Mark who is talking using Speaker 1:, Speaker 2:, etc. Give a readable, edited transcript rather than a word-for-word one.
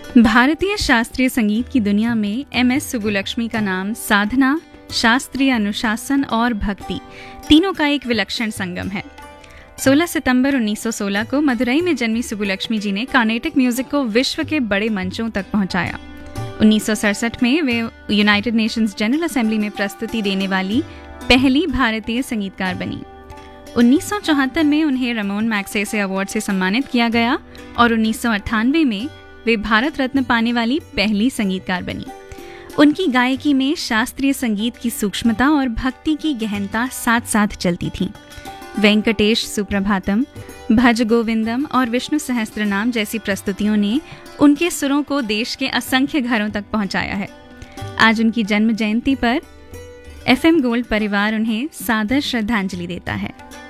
Speaker 1: भारतीय शास्त्रीय संगीत की दुनिया में एम.एस. सुब्बुलक्ष्मी का नाम साधना, शास्त्रीय अनुशासन और भक्ति तीनों का एक विलक्षण संगम है। 16 सितंबर 1916 को मदुरई में जन्मी सुब्बुलक्ष्मी जी ने कार्नेटिक म्यूजिक को विश्व के बड़े मंचों तक पहुंचाया। 1967 में वे यूनाइटेड नेशंस जनरल असेंबली में प्रस्तुति देने वाली पहली भारतीय संगीतकार बनी। 1974 में उन्हें रमोन मैग्सेसे अवार्ड से सम्मानित किया गया और 1998 में वे भारत रत्न पाने वाली पहली संगीतकार बनी। उनकी गायकी में शास्त्रीय संगीत की सूक्ष्मता और भक्ति की गहनता साथ साथ चलती थी। वेंकटेश सुप्रभातम, भज गोविंदम और विष्णु सहस्त्रनाम जैसी प्रस्तुतियों ने उनके सुरों को देश के असंख्य घरों तक पहुंचाया है। आज उनकी जन्म जयंती पर FM गोल्ड परिवार उन्हें सादर श्रद्धांजलि देता है।